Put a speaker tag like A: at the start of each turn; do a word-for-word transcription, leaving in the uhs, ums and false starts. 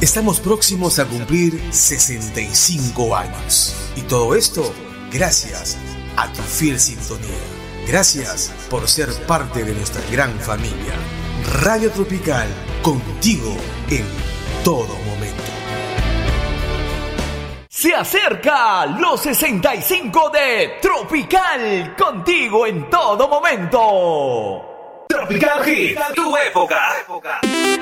A: Estamos próximos a cumplir sesenta y cinco años. Y todo esto gracias a tu fiel sintonía. Gracias por ser parte de nuestra gran familia. Radio Tropical, contigo en todo momento.
B: Se acerca los sesenta y cinco de Tropical, contigo en todo momento.
C: Tropical Hit, tu época.